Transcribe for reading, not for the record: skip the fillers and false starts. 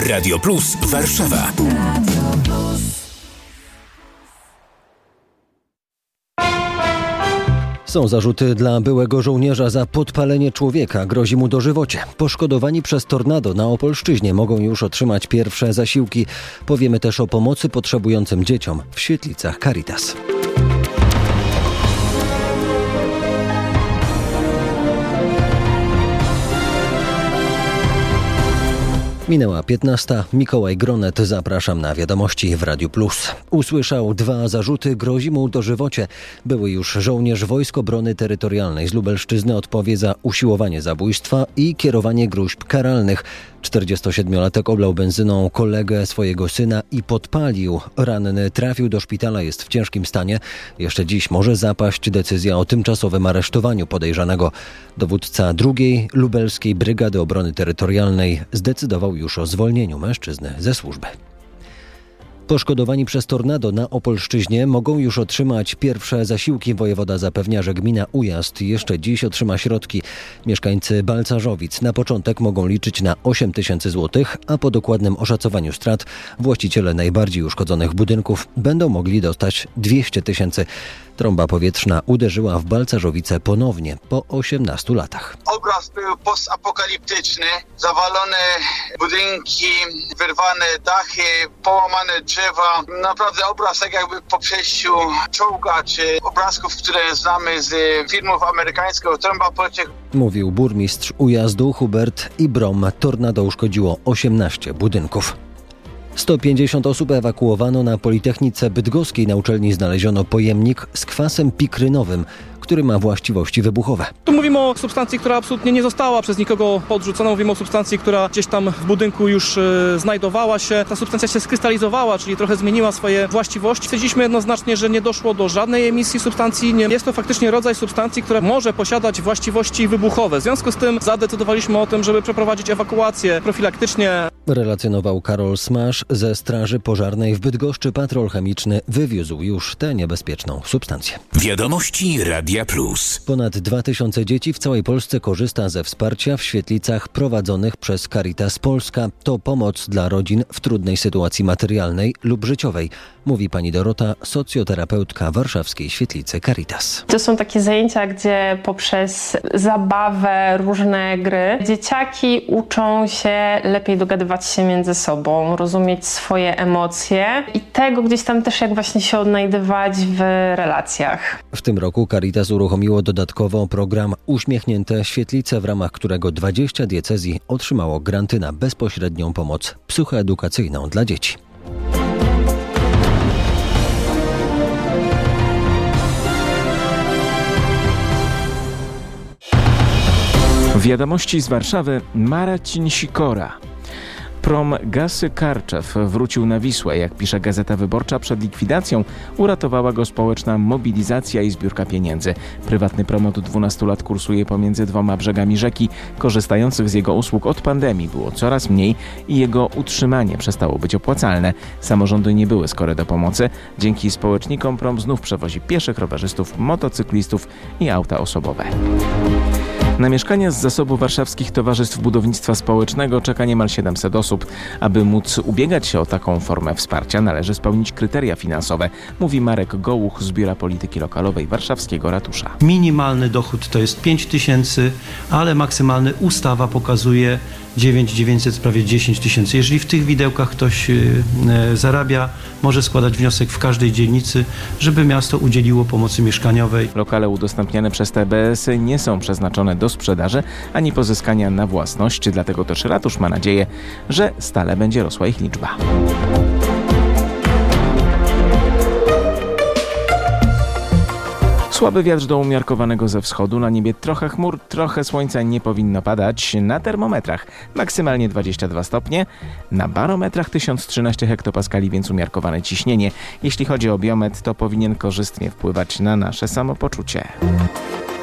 Radio Plus Warszawa. Są zarzuty dla byłego żołnierza za podpalenie człowieka. Grozi mu dożywocie. Poszkodowani przez tornado na Opolszczyźnie mogą już otrzymać pierwsze zasiłki. Powiemy też o pomocy potrzebującym dzieciom w świetlicach Caritas. Minęła 15. Mikołaj Gronet. Zapraszam na wiadomości w Radiu Plus. Usłyszał 2 zarzuty, grozi mu dożywocie. Były już żołnierz Wojsk Obrony Terytorialnej z Lubelszczyzny odpowie za usiłowanie zabójstwa i kierowanie gróźb karalnych. 47-latek oblał benzyną kolegę swojego syna i podpalił. Ranny trafił do szpitala, jest w ciężkim stanie. Jeszcze dziś może zapaść decyzja o tymczasowym aresztowaniu podejrzanego. Dowódca 2. Lubelskiej Brygady Obrony Terytorialnej zdecydował już o zwolnieniu mężczyzny ze służby. Poszkodowani przez tornado na Opolszczyźnie mogą już otrzymać pierwsze zasiłki. Wojewoda zapewnia, że gmina Ujazd jeszcze dziś otrzyma środki. Mieszkańcy Balcarzowic na początek mogą liczyć na 8 000 złotych, a po dokładnym oszacowaniu strat właściciele najbardziej uszkodzonych budynków będą mogli dostać 200 000. Trąba powietrzna uderzyła w Balcarzowice ponownie po 18 latach. Obraz był postapokaliptyczny. Zawalone budynki, wyrwane dachy, połamane drzewa. Naprawdę obraz tak jakby po przejściu czołga czy obrazków, które znamy z filmów amerykańskich, trąba powietrzna. Mówił burmistrz Ujazdu Hubert Ibrom. Tornado uszkodziło 18 budynków. 150 osób ewakuowano na Politechnice Bydgoskiej. Na uczelni znaleziono pojemnik z kwasem pikrynowym, który ma właściwości wybuchowe. Tu mówimy o substancji, która absolutnie nie została przez nikogo podrzucona. Mówimy o substancji, która gdzieś tam w budynku już znajdowała się. Ta substancja się skrystalizowała, czyli trochę zmieniła swoje właściwości. Stwierdziliśmy jednoznacznie, że nie doszło do żadnej emisji substancji. Jest to faktycznie rodzaj substancji, która może posiadać właściwości wybuchowe. W związku z tym zadecydowaliśmy o tym, żeby przeprowadzić ewakuację profilaktycznie. Relacjonował Karol Smasz ze Straży Pożarnej w Bydgoszczy. Patrol chemiczny wywiózł już tę niebezpieczną substancję. Wiadomości Radia Plus. Ponad 2000 dzieci w całej Polsce korzysta ze wsparcia w świetlicach prowadzonych przez Caritas Polska. To pomoc dla rodzin w trudnej sytuacji materialnej lub życiowej, mówi pani Dorota, socjoterapeutka warszawskiej świetlicy Caritas. To są takie zajęcia, gdzie poprzez zabawę, różne gry dzieciaki uczą się lepiej dogadywać się między sobą, rozumieć swoje emocje i tego gdzieś tam też jak właśnie się odnajdywać w relacjach. W tym roku Caritas uruchomiło dodatkowo program Uśmiechnięte Świetlice, w ramach którego 20 diecezji otrzymało granty na bezpośrednią pomoc psychoedukacyjną dla dzieci. Wiadomości z Warszawy. Marcin Sikora. Prom Gasy Karczew wrócił na Wisłę. Jak pisze Gazeta Wyborcza, przed likwidacją uratowała go społeczna mobilizacja i zbiórka pieniędzy. Prywatny prom od 12 lat kursuje pomiędzy 2 brzegami rzeki. Korzystających z jego usług od pandemii było coraz mniej i jego utrzymanie przestało być opłacalne. Samorządy nie były skore do pomocy. Dzięki społecznikom prom znów przewozi pieszych, rowerzystów, motocyklistów i auta osobowe. Na mieszkania z zasobu warszawskich towarzystw budownictwa społecznego czeka niemal 700 osób. Aby móc ubiegać się o taką formę wsparcia, należy spełnić kryteria finansowe, mówi Marek Gołuch z Biura Polityki Lokalowej Warszawskiego Ratusza. Minimalny dochód to jest 5 000, ale maksymalny ustawa pokazuje 900, prawie 10 000. Jeżeli w tych widełkach ktoś zarabia, może składać wniosek w każdej dzielnicy, żeby miasto udzieliło pomocy mieszkaniowej. Lokale udostępniane przez TBS nie są przeznaczone do sprzedaży ani pozyskania na własność, dlatego też ratusz ma nadzieję, że stale będzie rosła ich liczba. Słaby wiatr do umiarkowanego ze wschodu, na niebie trochę chmur, trochę słońca, nie powinno padać. Na termometrach maksymalnie 22 stopnie, na barometrach 1013 hektopaskali, więc umiarkowane ciśnienie. Jeśli chodzi o biometr, to powinien korzystnie wpływać na nasze samopoczucie.